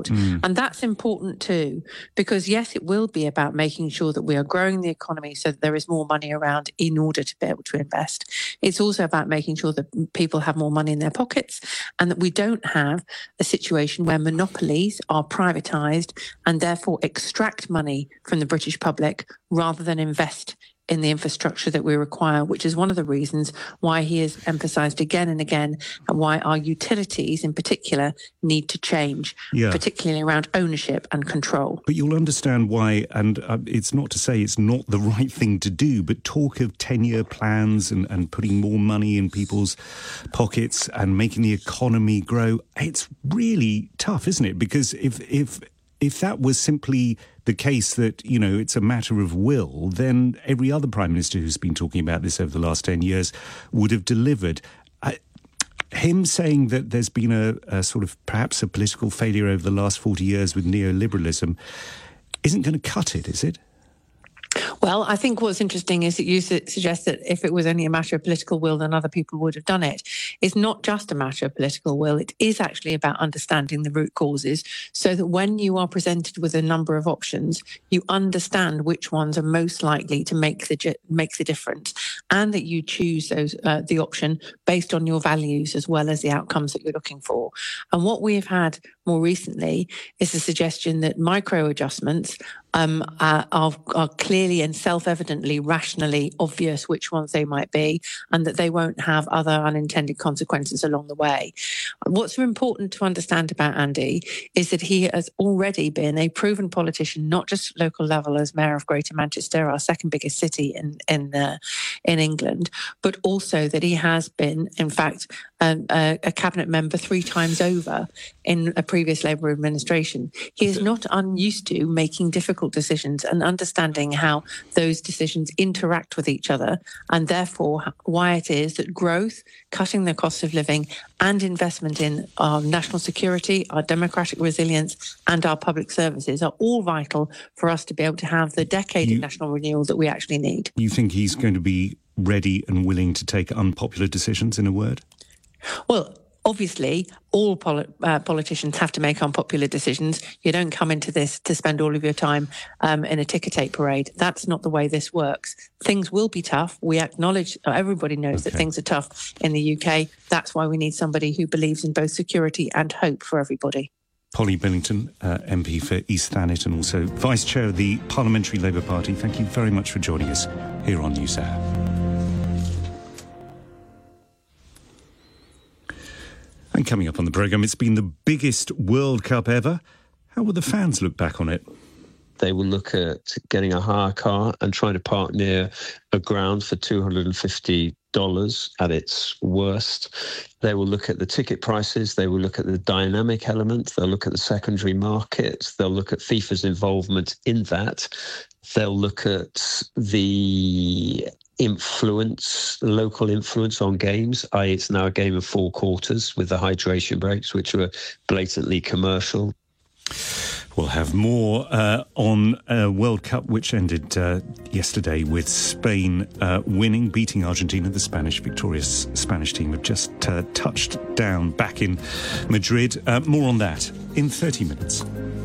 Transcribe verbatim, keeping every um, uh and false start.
Mm. And that's important too, because yes, it will be about making sure that we are growing the economy so that there is more money around in order to be able to invest. It's also about making sure that people have more money in their pockets and that we don't have a situation where monopolies are privatised and therefore extract money from the British public rather than invest in the infrastructure that we require, which is one of the reasons why he has emphasised again and again and why our utilities in particular need to change, yeah. particularly around ownership and control. But you'll understand why, and uh, it's not to say it's not the right thing to do, but talk of ten-year plans and, and putting more money in people's pockets and making the economy grow, it's really tough, isn't it? Because if if if that was simply the case that, you know, it's a matter of will, then every other Prime Minister who's been talking about this over the last ten years would have delivered. I, him saying that there's been a, a sort of perhaps a political failure over the last forty years with neoliberalism isn't going to cut it, is it? Well, I think what's interesting is that you su- suggest that if it was only a matter of political will, then other people would have done it. It's not just a matter of political will. It is actually about understanding the root causes so that when you are presented with a number of options, you understand which ones are most likely to make the make the difference and that you choose those uh, the option based on your values as well as the outcomes that you're looking for. And what we have had more recently is the suggestion that micro adjustments um, are, are, are clearly and self-evidently, rationally obvious which ones they might be, and that they won't have other unintended consequences along the way. What's important to understand about Andy is that he has already been a proven politician, not just at local level as Mayor of Greater Manchester, our second biggest city in in, uh, in England, but also that he has been, in fact, um, a, a cabinet member three times over in a previous Labour administration. He is not unused to making difficult decisions and understanding how those decisions interact with each other, and therefore why it is that growth, cutting the cost of living, and investment in our national security, our democratic resilience, and our public services are all vital for us to be able to have the decade you, of national renewal that we actually need. You think he's going to be ready and willing to take unpopular decisions, in a word? Well, obviously, all poli- uh, politicians have to make unpopular decisions. You don't come into this to spend all of your time um, in a ticker tape parade. That's not the way this works. Things will be tough. We acknowledge, uh, everybody knows okay. that things are tough in the U K. That's why we need somebody who believes in both security and hope for everybody. Polly Billington, uh, M P for East Thanet and also Vice Chair of the Parliamentary Labour Party. Thank you very much for joining us here on NewsHour. And coming up on the programme, it's been the biggest World Cup ever. How will the fans look back on it? They will look at getting a hire car and trying to park near a ground for two hundred fifty dollars at its worst. They will look at the ticket prices. They will look at the dynamic element. They'll look at the secondary market. They'll look at FIFA's involvement in that. They'll look at the influence, local influence on games, that is it's now a game of four quarters with the hydration breaks, which were blatantly commercial. We'll have more uh, on a World Cup which ended uh, yesterday with Spain uh, winning, beating Argentina. The Spanish, victorious Spanish team have just uh, touched down back in Madrid. Uh, more on that in thirty minutes.